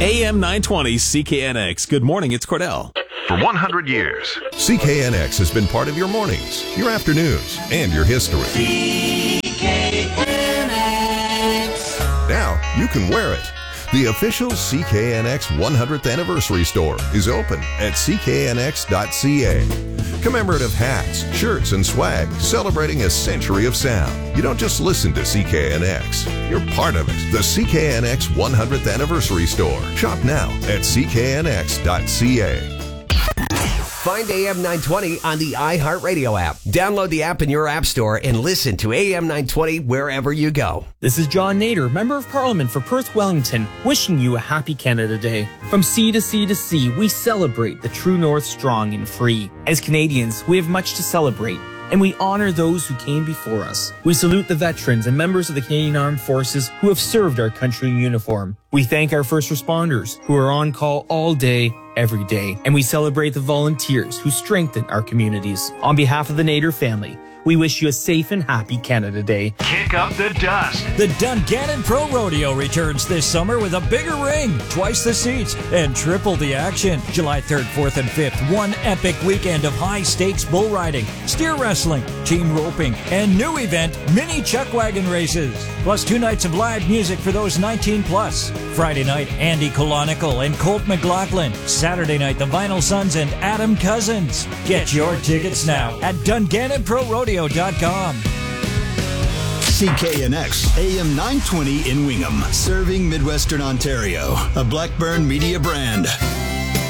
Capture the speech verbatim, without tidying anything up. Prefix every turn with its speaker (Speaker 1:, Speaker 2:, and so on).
Speaker 1: A M nine twenty C K N X. Good morning, it's Cordell.
Speaker 2: For one hundred years,
Speaker 3: C K N X has been part of your mornings, your afternoons, and your history.
Speaker 4: C K N X.
Speaker 3: Now you can wear it. The official C K N X one hundredth Anniversary Store is open at C K N X dot C A. Commemorative hats, shirts, and swag celebrating a century of sound. You don't just listen to C K N X. You're part of it. The C K N X one hundredth Anniversary Store. Shop now at C K N X dot C A.
Speaker 5: Find A M nine twenty on the iHeartRadio app. Download the app in your app store and listen to A M nine twenty wherever you go.
Speaker 6: This is John Nader, Member of Parliament for Perth Wellington, wishing you a happy Canada Day. From sea to sea to sea, we celebrate the true North strong and free. As Canadians, we have much to celebrate, and we honor those who came before us. We salute the veterans and members of the Canadian Armed Forces who have served our country in uniform. We thank our first responders who are on call all day, every day. And we celebrate the volunteers who strengthen our communities. On behalf of the Nader family, we wish you a safe and happy Canada Day.
Speaker 2: kick up the dust.
Speaker 7: The Dungannon Pro Rodeo returns this summer with a bigger ring, twice the seats, and triple the action. July third, fourth, and fifth, one epic weekend of high-stakes bull riding, steer wrestling, team roping, and new event, mini chuck wagon races. Plus two nights of live music for those nineteen plus. Friday night, Andy Colonical and Colt McLaughlin. Saturday night, the Vinyl Sons and Adam Cousins. Get your tickets now at Dungannon Pro Rodeo dot com.
Speaker 8: C K N X A M nine twenty in Wingham, serving Midwestern Ontario, a Blackburn Media brand.